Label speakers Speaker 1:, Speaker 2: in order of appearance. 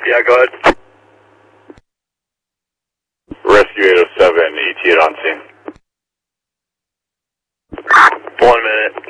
Speaker 1: Yeah, go ahead.
Speaker 2: Rescue 807, ET on scene.
Speaker 1: 1 minute.